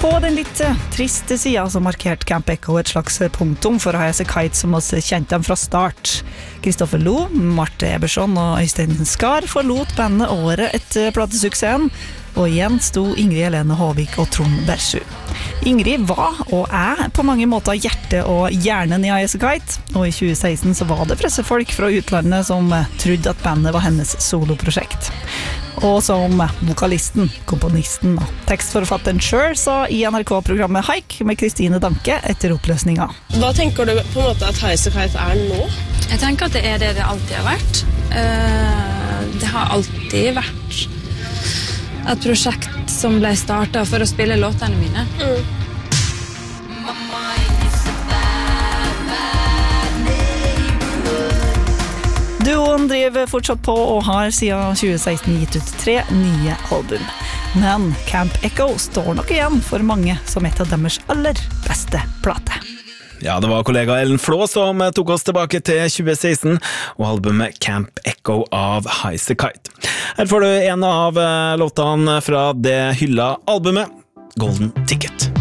På den litt triste siden så markerte Camp Echo et slags punktum for Highasakite som oss kjente dem fra start. Kristoffer Lo, Marte Eberson og Øystein Skar forlot bandet året etter platesuksessen, og igjen sto Ingrid Helene Håvik og Trond Bersrud. Ingrid var og på mange måter hjertet og hjernen i Highasakite, og i 2016 så var det pressefolk fra utlandet som trodde at bandet var hennes soloprosjekt. Og som vokalisten, komponisten og tekstforfatteren selv sa i NRK-programmet Haik med Kristine Danke etter oppløsninga. Hva tenker du på en måte at Highasakite nå? Jeg tenker at det det alltid har vært. Det har alltid vært et prosjekt som ble startet for å spille låtene mine. Duoen driver fortsatt på og har siden 2016 gitt ut 3 nye album. Men Camp Echo står nok igjen for mange som et av deres aller beste plate. Ja, det var kollega Ellen Flå som tok oss tilbake til 2016 og albumet Camp Echo av Highasakite. Her får du en av låtene fra det hylla albumet, Golden Ticket.